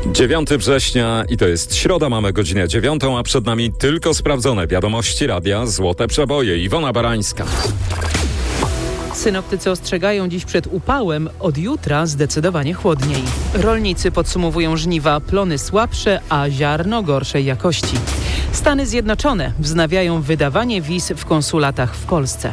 9 września i to jest środa, mamy godzinę 9, a przed nami tylko sprawdzone wiadomości radia Złote Przeboje. Iwona Barańska. Synoptycy ostrzegają dziś przed upałem, od jutra zdecydowanie chłodniej. Rolnicy podsumowują żniwa, plony słabsze, a ziarno gorszej jakości. Stany Zjednoczone wznawiają wydawanie wiz w konsulatach w Polsce.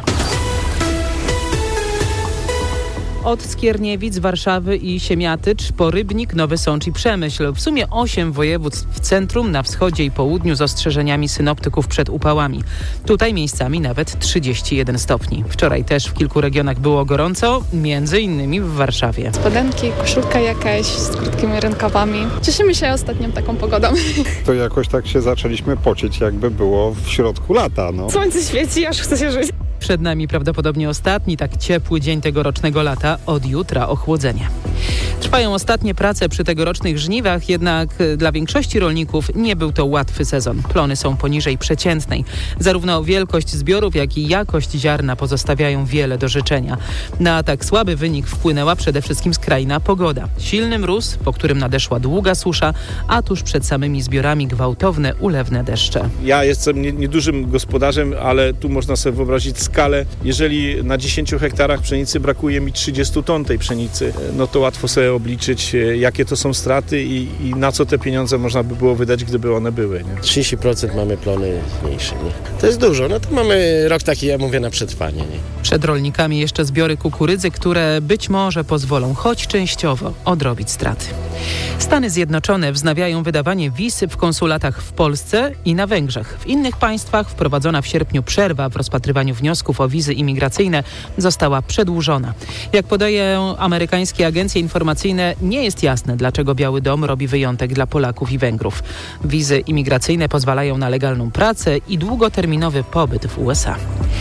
Od Skierniewic, Warszawy i Siemiatycz po Rybnik, Nowy Sącz i Przemyśl. W sumie 8 województw w centrum, na wschodzie i południu z ostrzeżeniami synoptyków przed upałami. Tutaj miejscami nawet 31 stopni. Wczoraj też w kilku regionach było gorąco, między innymi w Warszawie. Spodenki, koszulka jakaś z krótkimi rękawami. Cieszymy się ostatnią taką pogodą. To jakoś tak się zaczęliśmy pocić, jakby było w środku lata. Słońce świeci, aż chce się żyć. Przed nami prawdopodobnie ostatni tak ciepły dzień tegorocznego lata, od jutra ochłodzenie. Trwają ostatnie prace przy tegorocznych żniwach, jednak dla większości rolników nie był to łatwy sezon. Plony są poniżej przeciętnej. Zarówno wielkość zbiorów, jak i jakość ziarna pozostawiają wiele do życzenia. Na tak słaby wynik wpłynęła przede wszystkim skrajna pogoda. Silny mróz, po którym nadeszła długa susza, a tuż przed samymi zbiorami gwałtowne, ulewne deszcze. Ja jestem niedużym gospodarzem, ale tu można sobie wyobrazić skalę. Jeżeli na 10 hektarach pszenicy brakuje mi 30 ton tej pszenicy, no to łatwo sobie obliczyć, jakie to są straty i na co te pieniądze można by było wydać, gdyby one były. Nie? 30% mamy plony mniejsze. Nie? To jest dużo, no to mamy rok taki, ja mówię, na przetrwanie. Nie? Przed rolnikami jeszcze zbiory kukurydzy, które być może pozwolą, choć częściowo, odrobić straty. Stany Zjednoczone wznawiają wydawanie wiz w konsulatach w Polsce i na Węgrzech. W innych państwach wprowadzona w sierpniu przerwa w rozpatrywaniu wniosków o wizy imigracyjne została przedłużona. Jak podają amerykańskie agencje informacyjne, nie jest jasne, dlaczego Biały Dom robi wyjątek dla Polaków i Węgrów. Wizy imigracyjne pozwalają na legalną pracę i długoterminowy pobyt w USA.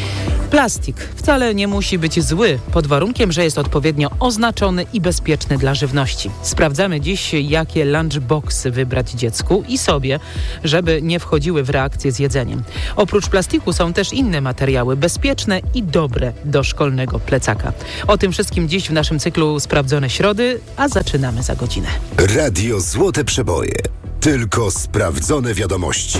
Plastik wcale nie musi być zły, pod warunkiem, że jest odpowiednio oznaczony i bezpieczny dla żywności. Sprawdzamy dziś, jakie lunchboxy wybrać dziecku i sobie, żeby nie wchodziły w reakcję z jedzeniem. Oprócz plastiku są też inne materiały bezpieczne i dobre do szkolnego plecaka. O tym wszystkim dziś w naszym cyklu Sprawdzone Środy, a zaczynamy za godzinę. Radio Złote Przeboje. Tylko sprawdzone wiadomości.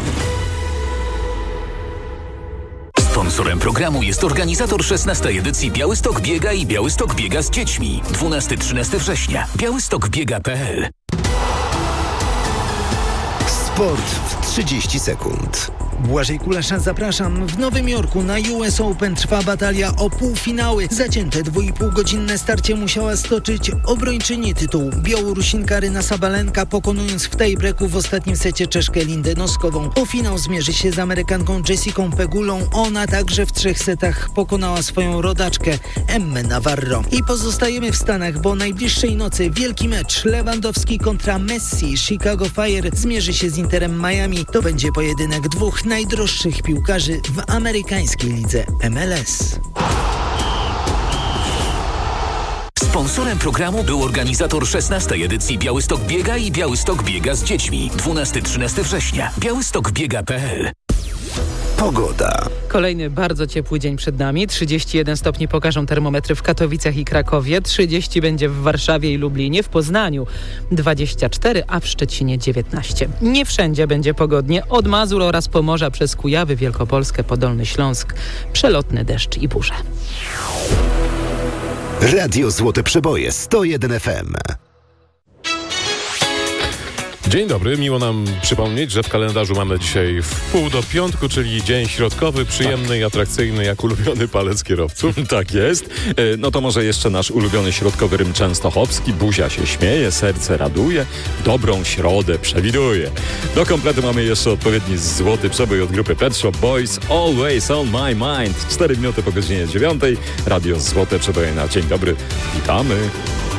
Sponsorem programu jest organizator 16. edycji Białystok Biega i Białystok Biega z dziećmi. 12-13 września. białystokbiega.pl. Sport w 30 sekund. Błażej Kulasza, zapraszam. W Nowym Jorku na US Open trwa batalia o półfinały. Zacięte 2,5-godzinne starcie musiała stoczyć obrończyni tytułu. Białorusinka Ryna Sabalenka, pokonując w tiebreaku w ostatnim secie Czeszkę Lindę Noskową. O finał zmierzy się z Amerykanką Jessicą Pegulą. Ona także w 3 setach pokonała swoją rodaczkę Emmę Navarro. I pozostajemy w Stanach, bo najbliższej nocy wielki mecz. Lewandowski kontra Messi. Chicago Fire zmierzy się z Interem Miami. To będzie pojedynek dwóch najdroższych piłkarzy w amerykańskiej lidze MLS. Sponsorem programu był organizator 16. edycji Białystok Biega i Białystok Biega z dziećmi. 12-13 września. białystokbiega.pl. Pogoda. Kolejny bardzo ciepły dzień przed nami. 31 stopni pokażą termometry w Katowicach i Krakowie. 30 będzie w Warszawie i Lublinie, w Poznaniu 24, a w Szczecinie 19. Nie wszędzie będzie pogodnie. Od Mazur oraz Pomorza przez Kujawy, Wielkopolskę, Podolny Śląsk. Przelotny deszcz i burze. Radio Złote Przeboje 101 FM. Dzień dobry, miło nam przypomnieć, że w kalendarzu mamy dzisiaj wpół do piątku, czyli dzień środkowy, przyjemny i atrakcyjny jak ulubiony palec kierowców. Tak jest. No to może jeszcze nasz ulubiony środkowy rym częstochowski. Buzia się śmieje, serce raduje, dobrą środę przewiduje. Do kompletu mamy jeszcze odpowiedni złoty przebój od grupy Pet Shop Boys, Always on my mind. 4 minuty po godzinie 9. Radio Złote Przeboje na dzień dobry. Witamy.